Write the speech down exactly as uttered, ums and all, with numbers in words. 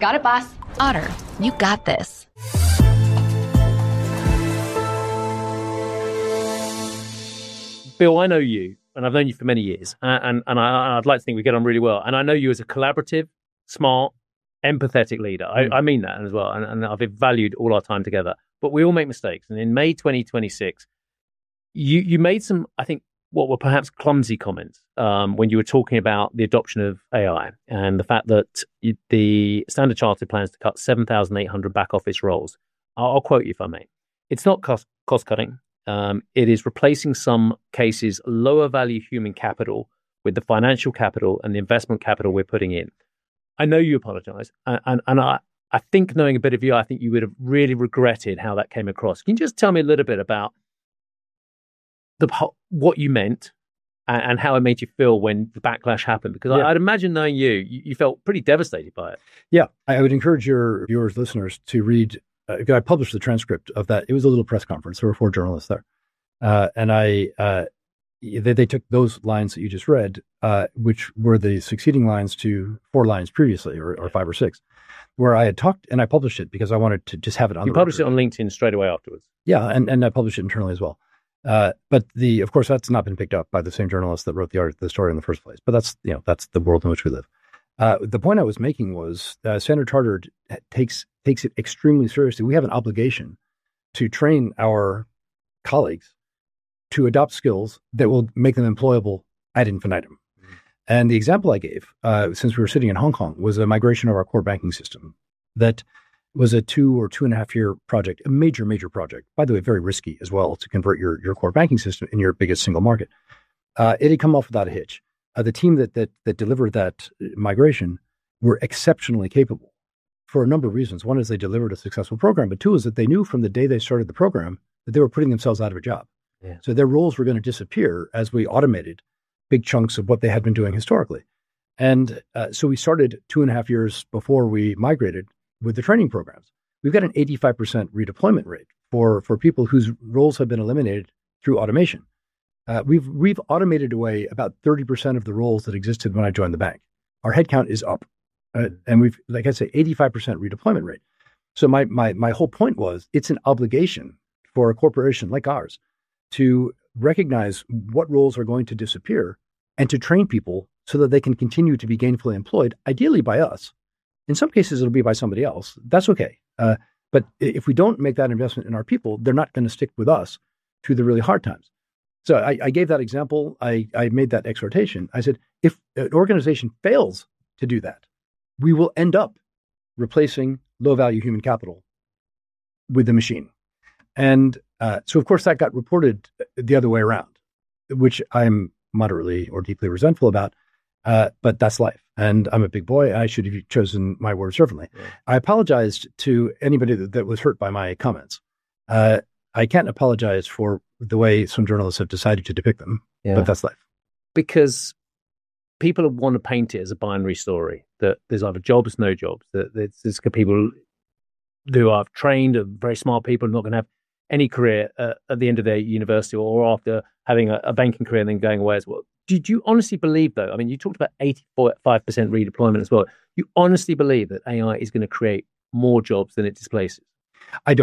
Got it, boss. Otter, you got this. Bill, I know you, and I've known you for many years, uh, and, and I, I'd like to think we get on really well. And I know you as a collaborative, smart, empathetic leader. I, mm. I mean that as well, and, and I've valued all our time together. But we all make mistakes. And in May twenty twenty-six, you, you made some, I think, what were perhaps clumsy comments um, when you were talking about the adoption of A I and the fact that you, the Standard Chartered plans to cut seven thousand eight hundred back office roles. I'll, I'll quote you if I may. It's not cost, cost cutting. Um, it is replacing some cases lower value human capital with the financial capital and the investment capital we're putting in. I know you apologize. And, and, and I, I think knowing a bit of you, I think you would have really regretted how that came across. Can you just tell me a little bit about the what you meant and, and how it made you feel when the backlash happened? Because yeah. I, I'd imagine knowing you, you, you felt pretty devastated by it. Yeah, I would encourage your viewers, listeners to read. Uh, I published the transcript of that. It was a little press conference. There were four journalists there. Uh, and I, uh, they, they took those lines that you just read, uh, which were the succeeding lines to four lines previously, or, or five or six, where I had talked, and I published it because I wanted to just have it on you the published record. it on LinkedIn straight away afterwards. Yeah, and, and I published it internally as well. Uh, but the, of course, that's not been picked up by the same journalist that wrote the art, the story in the first place. But that's, you know, that's the world in which we live. Uh, the point I was making was uh, Standard Chartered takes takes it extremely seriously. We have an obligation to train our colleagues to adopt skills that will make them employable ad infinitum. Mm-hmm. And the example I gave, uh, since we were sitting in Hong Kong, was a migration of our core banking system that was a two or two and a half year project, a major, major project. By the way, very risky as well to convert your, your core banking system in your biggest single market. Uh, it had come off without a hitch. Uh, the team that, that that delivered that migration were exceptionally capable for a number of reasons. One is they delivered a successful program, but two is that they knew from the day they started the program that they were putting themselves out of a job. Yeah. So their roles were going to disappear as we automated big chunks of what they had been doing historically. And uh, so we started two and a half years before we migrated with the training programs. We've got an eighty-five percent redeployment rate for, for people whose roles have been eliminated through automation. Uh, we've we've automated away about thirty percent of the roles that existed when I joined the bank. Our headcount is up, uh, and we've, like I say, eighty-five percent redeployment rate. So my my my whole point was, it's an obligation for a corporation like ours to recognize what roles are going to disappear and to train people so that they can continue to be gainfully employed, ideally by us. In some cases, it'll be by somebody else. That's okay. Uh, but if we don't make that investment in our people, they're not going to stick with us through the really hard times. So I, I gave that example. I, I made that exhortation. I said, if an organization fails to do that, we will end up replacing low-value human capital with the machine. And uh, so, of course, that got reported the other way around, which I'm moderately or deeply resentful about. Uh, but that's life. And I'm a big boy. I should have chosen my words differently. Yeah. I apologized to anybody that, that was hurt by my comments. Uh, I can't apologize for the way some journalists have decided to depict them, yeah. but that's life. Because people want to paint it as a binary story, that there's either jobs, no jobs, that there's, there's people who are trained, are very smart people, not going to have any career uh, at the end of their university or after having a, a banking career and then going away as well. Did you honestly believe, though? I mean, you talked about eighty-five percent redeployment as well. You honestly believe that A I is going to create more jobs than it displaces? I don't.